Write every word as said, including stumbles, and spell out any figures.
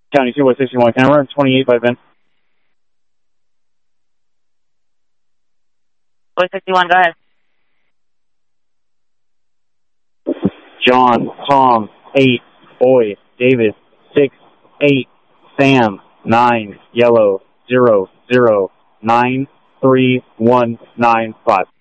County two one sixty-one, can I run twenty-eight by Ben? one sixty-one, go ahead. John, Tom, eight, Boy, David, six, eight, Sam, nine, Yellow, zero, zero, nine, three, one, nine, five.